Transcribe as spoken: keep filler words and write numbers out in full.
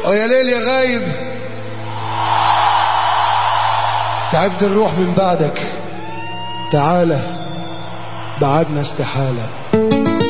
ويا ليل يا غايب تعبت الروح من بعدك، تعالى بعدنا استحالة.